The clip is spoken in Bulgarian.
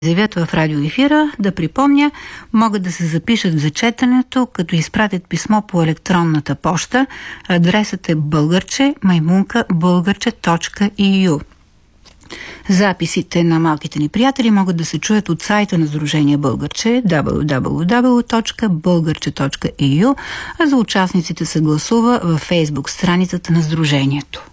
заявят в радиоефира. Да припомня, могат да се запишат за четенето, като изпратят писмо по електронната поща. Адресът е bulgarche@bulgarche.eu. Записите на малките ни приятели могат да се чуят от сайта на Сдружение Българче www.bulgarche.eu, а за участниците се гласува във Фейсбук страницата на Сдружението.